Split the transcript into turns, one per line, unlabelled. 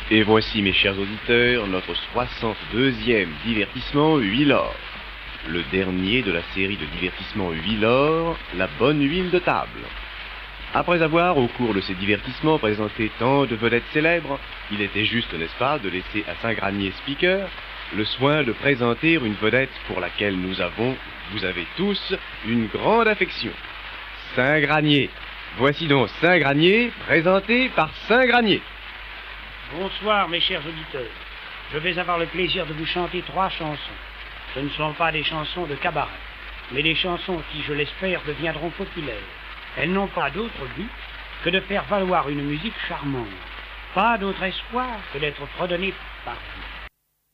Et voici, mes chers auditeurs, notre 62e divertissement Huilor. Le dernier de la série de divertissements Huilor, la bonne huile de table. Après avoir, au cours de ces divertissements, présenté tant de vedettes célèbres, il était juste, n'est-ce pas, de laisser à Saint-Granier Speaker le soin de présenter une vedette pour laquelle vous avez tous, une grande affection. Saint-Granier. Voici donc Saint-Granier, présenté par Saint-Granier.
Bonsoir, mes chers auditeurs. Je vais avoir le plaisir de vous chanter 3 chansons. Ce ne sont pas des chansons de cabaret, mais des chansons qui, je l'espère, deviendront populaires. Elles n'ont pas d'autre but que de faire valoir une musique charmante. Pas d'autre espoir que d'être fredonnée par vous.